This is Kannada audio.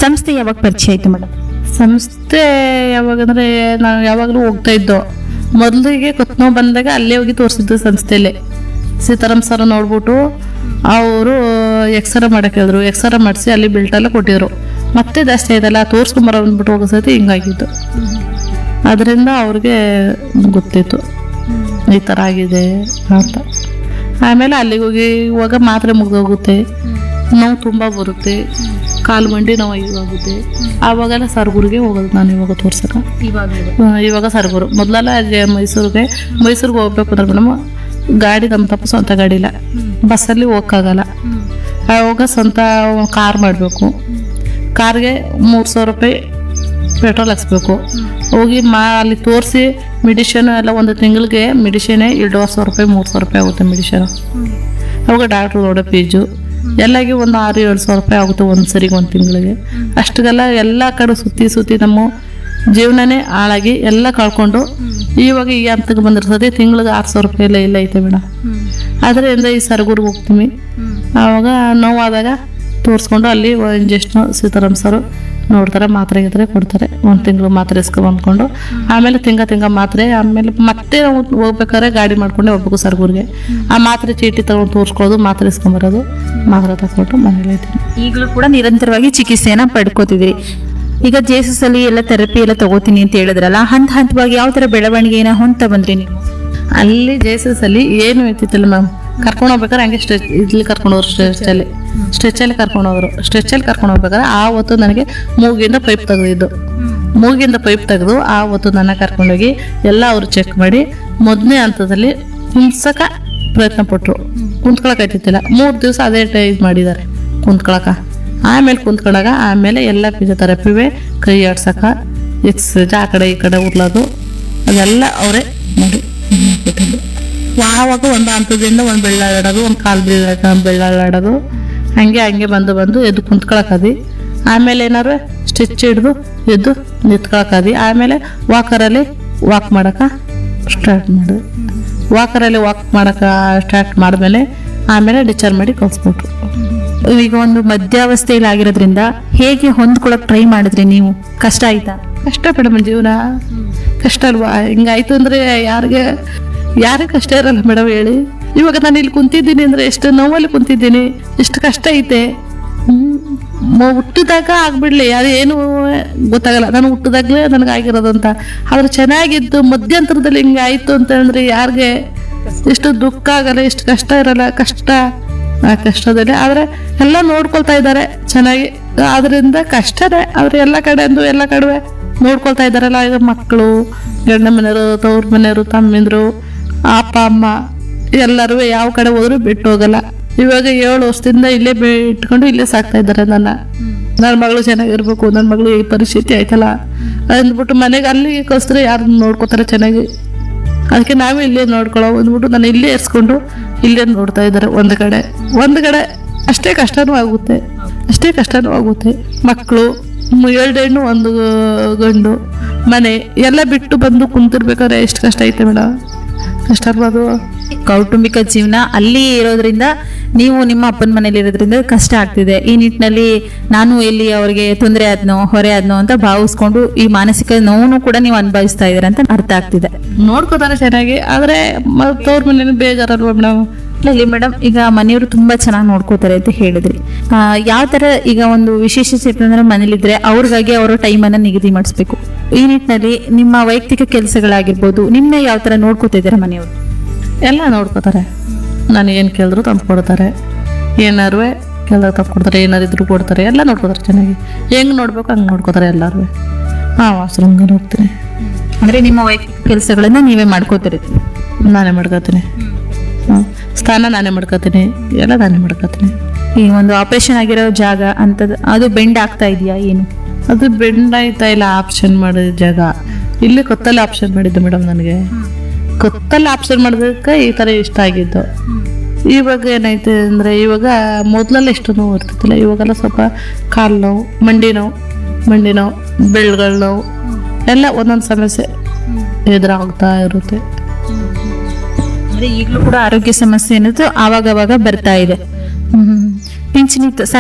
ಸಂಸ್ಥೆ ಯಾವಾಗ ಪರಿಚಯ ಆಯ್ತು ಮೇಡಮ್? ಸಂಸ್ಥೆ ಯಾವಾಗಂದ್ರೆ ನಾವು ಯಾವಾಗಲೂ ಹೋಗ್ತಾ ಇದ್ದೋ. ಮೊದಲಿಗೆ ಕೊತ್ನೋ ಬಂದಾಗ ಅಲ್ಲೇ ಹೋಗಿ ತೋರಿಸಿದ್ದು ಸಂಸ್ಥೆಯಲ್ಲೇ. ಸೀತಾರಾಮ್ ಸರ್ ನೋಡ್ಬಿಟ್ಟು ಅವರು ಎಕ್ಸ್ರೇ ಮಾಡಕ್ಕೆ ಹೇಳಿದ್ರು. ಎಕ್ಸ್ರೇ ಮಾಡಿಸಿ ಅಲ್ಲಿ ಬಿಲ್ಟೆಲ್ಲ ಕೊಟ್ಟಿದ್ರು. ಮತ್ತೆ ಜಾಸ್ತಿ ಆಯ್ತಲ್ಲ ತೋರಿಸ್ಕೊಂಬರೋ ಅಂದ್ಬಿಟ್ಟು ಹೋಗೋ ಸತಿ ಹಿಂಗಾಗಿತ್ತು. ಅದರಿಂದ ಅವ್ರಿಗೆ ಗೊತ್ತಿತ್ತು ಈ ಥರ ಆಗಿದೆ ಅಂತ. ಆಮೇಲೆ ಅಲ್ಲಿಗೆ ಹೋಗಿ ಇವಾಗ ಮಾತ್ರೆ ಮುಗಿದೋಗುತ್ತೆ, ನೋವು ತುಂಬ ಬರುತ್ತೆ, ಕಾಲು ಮಂಡಿ ನೋವು ಆಗುತ್ತೆ. ಆವಾಗೆಲ್ಲ ಸರ್ಗೂರಿಗೆ ಹೋಗೋದು ನಾನು ಇವಾಗ ತೋರ್ಸಕ್ಕೆ. ಇವಾಗ ಸರ್ಗೂರು. ಮೊದಲೆಲ್ಲ ಮೈಸೂರಿಗೆ ಹೋಗ್ಬೇಕು ಅಂದ್ರೆ ಮೇಡಮ್ ಗಾಡಿ ನಮ್ಮ ತಪ್ಪ ಸ್ವಂತ ಗಾಡಿ ಇಲ್ಲ, ಬಸ್ಸಲ್ಲಿ ಹೋಗೋಕ್ಕಾಗಲ್ಲ. ಆವಾಗ ಸ್ವಂತ ಕಾರ್ ಮಾಡಬೇಕು. ಕಾರ್ಗೆ 300 ರೂಪಾಯಿ ಪೆಟ್ರೋಲ್ ಹಾಕ್ಸ್ಬೇಕು. ಹೋಗಿ ಅಲ್ಲಿ ತೋರಿಸಿ ಮೆಡಿಷನ್ ಎಲ್ಲ ಒಂದು ತಿಂಗಳಿಗೆ ಮೆಡಿಷನ್ನೇ 2,500 ರೂಪಾಯಿ 300 ರೂಪಾಯಿ ಆಗುತ್ತೆ ಮೆಡಿಷನು. ಅವಾಗ ಡಾಕ್ಟ್ರು ನೋಡೋ ಫೀಸು ಎಲ್ಲಾಗಿ ಒಂದು 6,000-7,000 ರೂಪಾಯಿ ಆಗುತ್ತೆ ಒಂದು ಸರಿಗೆ ಒಂದು ತಿಂಗಳಿಗೆ. ಅಷ್ಟಕ್ಕೆಲ್ಲ ಎಲ್ಲ ಕಡೆ ಸುತ್ತಿ ನಮ್ಮ ಜೀವನನೇ ಹಾಳಾಗಿ ಎಲ್ಲ ಕಳ್ಕೊಂಡು ಇವಾಗ ಈ ಹಂತಕ್ಕೆ ಬಂದಿರ್ತದೆ. ತಿಂಗಳಿಗೆ 6,000 ರೂಪಾಯಿ ಇಲ್ಲ ಐತೆ ಮೇಡಮ್. ಅದರಿಂದ ಈ ಸರ್ಗೂರ್ಗೆ ಹೋಗ್ತೀವಿ. ಆವಾಗ ನೋವಾದಾಗ ತೋರಿಸ್ಕೊಂಡು ಅಲ್ಲಿ ಇಂಜೆಕ್ಷನ್ ಸೀತಾರಾಮ್ ಸರ್ ನೋಡ್ತಾರೆ, ಮಾತ್ರೆ ಗಿತ್ರೆ ಕೊಡ್ತಾರೆ. ಒಂದು ತಿಂಗಳು ಮಾತ್ರೆ ಇಸ್ಕೊಂಡ್ಕೊಂಡು ಆಮೇಲೆ ತಿಂಗ ಮಾತ್ರೆ. ಆಮೇಲೆ ಮತ್ತೆ ನಾವು ಹೋಗ್ಬೇಕಾದ್ರೆ ಗಾಡಿ ಮಾಡ್ಕೊಂಡೆ ಹೋಗ್ಬೇಕು ಸರ್ಗೂರ್ಗೆ. ಆ ಮಾತ್ರೆ ಚೀಟಿ ತಗೊಂಡು ತೋರಿಸ್ಕೊಳ್ಳೋದು, ಮಾತ್ರೆ ಇಸ್ಕೊಂಬರೋದು, ಮಾತ್ರೆ ತಗೊಂಡು ಮನೇಲಿ ಐತೀನಿ. ಈಗಲೂ ಕೂಡ ನಿರಂತರವಾಗಿ ಚಿಕಿತ್ಸೆಯನ್ನ ಪಡ್ಕೋತಿದ್ರಿ. ಈಗ ಜೇಸಸ್ ಅಲ್ಲಿ ಎಲ್ಲ ಥೆರಪಿ ಎಲ್ಲ ತಗೋತೀನಿ ಅಂತ ಹೇಳಿದ್ರಲ್ಲ, ಹಂತವಾಗಿ ಯಾವ ತರ ಬೆಳವಣಿಗೆನ ಹೊಂದ್ತಾ ಬಂದ್ರಿ ನೀವು? ಅಲ್ಲಿ ಜೇಸಸ್ ಅಲ್ಲಿ ಏನು ಇರ್ತಿತ್ತಿಲ್ಲ ಮ್ಯಾಮ್. ಕರ್ಕೊಂಡು ಹೋಗ್ಬೇಕಾದ್ರೆ ಹಂಗೆ ಇಲ್ಲಿ ಕರ್ಕೊಂಡು ಹೋದ್ರು. ಸ್ಟ್ರೆಚ್ಚಲ್ಲಿ ಕರ್ಕೊಂಡು ಹೋದ್ರು. ಸ್ಟ್ರೆಚ್ಚಲ್ಲಿ ಕರ್ಕೊಂಡು ಹೋಗ್ಬೇಕಾದ್ರೆ ಆ ಹೊತ್ತು ನನಗೆ ಮೂಗಿಂದ ಪೈಪ್ ತೆಗೆದು ಆ ಹೊತ್ತು ನನ್ನ ಕರ್ಕೊಂಡೋಗಿ ಎಲ್ಲ ಅವರು ಚೆಕ್ ಮಾಡಿ ಮೊದಲನೇ ಹಂತದಲ್ಲಿ ಕುಂತ್ಸಕ ಪ್ರಯತ್ನ ಪಟ್ಟರು. ಕುಂತ್ಕೊಳಕೈತಿತ್ತಿಲ್ಲ. 3 ದಿವಸ ಅದೇ ಇದು ಮಾಡಿದ್ದಾರೆ ಕುಂತ್ಕೊಳಕ. ಆಮೇಲೆ ಕುಂತ್ಕೊಂಡಾಗ ಆಮೇಲೆ ಎಲ್ಲ ಫಿಸಿಯೋಥೆರಪಿವೇ, ಕೈ ಆಡ್ಸಕ, ಎಕ್ಸಸೈಜ್ ಆ ಕಡೆ ಈ ಕಡೆ ಉರ್ಲೋದು ಅದೆಲ್ಲ ಅವರೇ ಮಾಡಿ ಕೊಟ್ಟಿದ್ದು. ಆವಾಗ ಒಂದು ಹಂತದಿಂದ ಒಂದು ಬೆಳ್ಳಾಡೋದು, ಒಂದು ಕಾಲು ಬೆಳ್ಳಾಡೋದು, ಹಂಗೆ ಬಂದು ಎದ್ದು ಕುಂತ್ಕೊಳಕದಿ. ಆಮೇಲೆ ಏನಾರು ಸ್ಟಿಚ್ ಹಿಡ್ದು ಎದ್ದು ನಿಂತ್ಕೊಳಕದಿ. ಆಮೇಲೆ ವಾಕರಲ್ಲಿ ವಾಕ್ ಮಾಡೋಕೆ ಸ್ಟಾರ್ಟ್ ಮಾಡಿದೆ. ವಾಕರಲ್ಲಿ ವಾಕ್ ಮಾಡೋಕೆ ಸ್ಟಾರ್ಟ್ ಮಾಡಿದ್ಮೇಲೆ ಆಮೇಲೆ ಡಿಸ್ಚಾರ್ಜ್ ಮಾಡಿ ಕಳ್ಸ್ಕೊಟ್ರು. ಈಗ ಒಂದು ಮಧ್ಯಾವಸ್ಥೆಯಲ್ಲಿ ಆಗಿರೋದ್ರಿಂದ ಹೇಗೆ ಹೊಂದ್ಕೊಳಕ್ ಟ್ರೈ ಮಾಡಿದ್ರಿ ನೀವು? ಕಷ್ಟ ಆಯ್ತಾ? ಕಷ್ಟ ಮೇಡಮ್, ಜೀವನ ಕಷ್ಟ ಅಲ್ವಾ? ಹಿಂಗಾಯ್ತು ಅಂದರೆ ಯಾರಿಗೆ ಕಷ್ಟ ಇರಲ್ಲ ಮೇಡಮ್ ಹೇಳಿ. ಇವಾಗ ನಾನು ಇಲ್ಲಿ ಕುಂತಿದ್ದೀನಿ ಅಂದರೆ ಎಷ್ಟು ನೋವಲ್ಲಿ ಕುಂತಿದ್ದೀನಿ, ಎಷ್ಟು ಕಷ್ಟ ಐತೆ. ಹುಟ್ಟಿದಾಗ ಆಗ್ಬಿಡ್ಲಿ ಅದೇನು ಗೊತ್ತಾಗಲ್ಲ. ನಾನು ಹುಟ್ಟಿದಾಗಲೇ ನನಗಾಗಿರೋದು ಅಂತ. ಆದ್ರೆ ಚೆನ್ನಾಗಿದ್ದು ಮಧ್ಯಂತರದಲ್ಲಿ ಹಿಂಗೆ ಆಯಿತು ಅಂತಂದರೆ ಯಾರಿಗೆ ಎಷ್ಟು ದುಃಖ ಆಗಲ್ಲ, ಎಷ್ಟು ಕಷ್ಟ ಇರಲ್ಲ. ಕಷ್ಟ ಆ ಕಷ್ಟದಲ್ಲಿ ಆದರೆ ಎಲ್ಲ ನೋಡ್ಕೊಳ್ತಾ ಇದ್ದಾರೆ ಚೆನ್ನಾಗಿ. ಅದರಿಂದ ಕಷ್ಟನೇ. ಆದರೆ ಎಲ್ಲ ಕಡೆ ನೋಡ್ಕೊಳ್ತಾ ಇದ್ದಾರಲ್ಲ. ಈಗ ಮಕ್ಕಳು, ಗಂಡ ಮನೆಯವರು, ತವ್ರ ಮನೆಯವರು, ತಮ್ಮಿಂದರು, ಅಪ್ಪ ಅಮ್ಮ ಎಲ್ಲರೂ ಯಾವ ಕಡೆ ಹೋದ್ರು ಬಿಟ್ಟು ಹೋಗಲ್ಲ. ಇವಾಗ 7 ವರ್ಷದಿಂದ ಇಲ್ಲೇ ಇಟ್ಕೊಂಡು ಇಲ್ಲೇ ಸಾಕ್ತಾ ಇದ್ದಾರೆ ನನ್ನ ಮಗಳು ಚೆನ್ನಾಗಿರ್ಬೇಕು. ನನ್ನ ಮಗಳು ಈ ಪರಿಸ್ಥಿತಿ ಆಯ್ತಲ್ಲ ಅಂದ್ಬಿಟ್ಟು ಮನೆಗೆ ಅಲ್ಲಿ ಕಳಿಸಿದ್ರೆ ಯಾರು ನೋಡ್ಕೋತಾರೆ ಚೆನ್ನಾಗಿ. ಅದಕ್ಕೆ ನಾವೇ ಇಲ್ಲೇ ನೋಡ್ಕೊಳ್ಳೋ ಅಂದ್ಬಿಟ್ಟು ನಾನು ಇಲ್ಲೇ ಇರಿಸ್ಕೊಂಡು ಇಲ್ಲೇ ನೋಡ್ತಾ ಇದ್ದಾರೆ. ಒಂದು ಕಡೆ ಅಷ್ಟೇ ಕಷ್ಟನೂ ಆಗುತ್ತೆ. ಮಕ್ಕಳು 2 ಹೆಣ್ಣು 1 ಗಂಡು, ಮನೆ ಎಲ್ಲ ಬಿಟ್ಟು ಬಂದು ಕುಂತಿರ್ಬೇಕಾದ್ರೆ ಎಷ್ಟು ಕಷ್ಟ ಐತೆ ಮೇಡಮ್. ಕಷ್ಟ ಅಲ್ವದು? ಕೌಟುಂಬಿಕ ಜೀವನ ಅಲ್ಲಿ ಇರೋದ್ರಿಂದ, ನೀವು ನಿಮ್ಮ ಅಪ್ಪನ ಮನೇಲಿ ಇರೋದ್ರಿಂದ ಕಷ್ಟ ಆಗ್ತಿದೆ. ಈ ನಿಟ್ಟಿನಲ್ಲಿ ನಾನು ಎಲ್ಲಿ ಅವ್ರಿಗೆ ತೊಂದರೆ ಆದ್ನೋ ಹೊರೆ ಆದ್ನೋ ಅಂತ ಭಾವಿಸ್ಕೊಂಡು ಈ ಮಾನಸಿಕ ನೋವು ಕೂಡ ನೀವು ಅನುಭವಿಸ್ತಾ ಇದ್ದೀರಾ ಅಂತ ಅರ್ಥ ಆಗ್ತಿದೆ. ನೋಡ್ಕೋತಾರೆ ಚೆನ್ನಾಗಿ. ಆದ್ರೆ ತವ್ರ ಮನೇಲಿ ಬೇಜಾರಲ್ವ ಮೇಡಮ್? ಇಲ್ಲಿ ಮೇಡಮ್, ಈಗ ಮನೆಯವರು ತುಂಬಾ ಚೆನ್ನಾಗಿ ನೋಡ್ಕೋತಾರೆ ಅಂತ ಹೇಳಿದ್ರಿ. ಯಾವ ತರ ಈಗ ಒಂದು ವಿಶೇಷ ಚೇತನರ ಮನೇಲಿದ್ರೆ ಅವ್ರಿಗಾಗಿ ಅವರ ಟೈಮನ್ನ ನಿಗದಿ ಮಾಡಿಸ್ಬೇಕು. ಈ ನಿಟ್ಟಿನಲ್ಲಿ ನಿಮ್ಮ ವೈಯಕ್ತಿಕ ಕೆಲಸಗಳಾಗಿರ್ಬೋದು, ನಿನ್ನ ಯಾವ ತರ ನೋಡ್ಕೋತಾ ಇದ್ದಾರೆ ಮನೆಯವರು? ಎಲ್ಲ ನೋಡ್ಕೋತಾರೆ. ನಾನು ಏನು ಕೇಳಿದ್ರು ತಂದು ಕೊಡ್ತಾರೆ. ಏನಾರು ಕೇಳಿದ್ರೆ ತಂದು ಕೊಡ್ತಾರೆ. ಏನಾರಿದ್ರು ಕೊಡ್ತಾರೆ. ಎಲ್ಲ ನೋಡ್ಕೋತಾರೆ ಚೆನ್ನಾಗಿ. ಹೆಂಗೆ ನೋಡ್ಬೇಕು ಹಂಗೆ ನೋಡ್ಕೋತಾರೆ ಎಲ್ಲರೂ. ವಾಶ್ರೂಮ್ಗೆ ಹೋಗ್ತೀನಿ. ಅಂದ್ರೆ ನಿಮ್ಮ ವೈಯಕ್ತಿಕ ಕೆಲಸಗಳನ್ನ ನೀವೇ ಮಾಡ್ಕೋತೀರಿ? ನಾನೇ ಮಾಡ್ಕೋತೀನಿ. ಸ್ನಾನ ನಾನೇ ಮಾಡ್ಕೋತೀನಿ. ಎಲ್ಲ ನಾನೇ ಮಾಡ್ಕೋತೀನಿ. ಈ ಒಂದು ಆಪರೇಷನ್ ಆಗಿರೋ ಜಾಗ ಅಂತದ್ದು ಅದು ಬೆಂಡ್ ಆಗ್ತಾ ಇದೆಯಾ ಏನು? ಅದು ಬೆಂಡ್ ಆಯ್ತಾ ಇಲ್ಲ. ಆಪ್ಷನ್ ಮಾಡಿದ ಜಾಗ ಇಲ್ಲಿ ಕೊತ್ತಲ್ಲಿ ಆಪ್ಷನ್ ಮಾಡಿದ್ದು ಮೇಡಮ್. ನನಗೆ ಕೊತ್ತಲ್ಲಿ ಆಪ್ಷನ್ ಮಾಡೋದಕ್ಕೆ ಈ ಥರ ಇಷ್ಟ ಆಗಿದ್ದು. ಇವಾಗ ಏನೈತೆ ಅಂದರೆ ಇವಾಗ ಮೊದಲೆಲ್ಲ ಇಷ್ಟು ನೋವು ಇರ್ತಿತ್ತಿಲ್ಲ. ಇವಾಗೆಲ್ಲ ಸ್ವಲ್ಪ ಕಾಲು ನೋವು, ಮಂಡಿ ನೋವು, ಬೆಳ್ಗಳ ನೋವು ಎಲ್ಲ ಒಂದೊಂದು ಸಮಸ್ಯೆ ಎದುರಾಗ್ತಾ ಇರುತ್ತೆ. ಈಗಲೂ ಕೂಡ ಆರೋಗ್ಯ ಸಮಸ್ಯೆ ಅನ್ನೋದು ಆವಾಗ ಬರ್ತಾ ಇದೆ. ಪಿಂಚಣಿ